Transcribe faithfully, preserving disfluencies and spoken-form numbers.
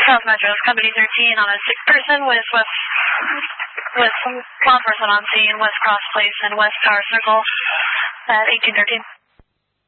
South Metro, Company thirteen on a sick person with West, with law enforcement on scene, West Cross Place and West Tower Circle at eighteen thirteen.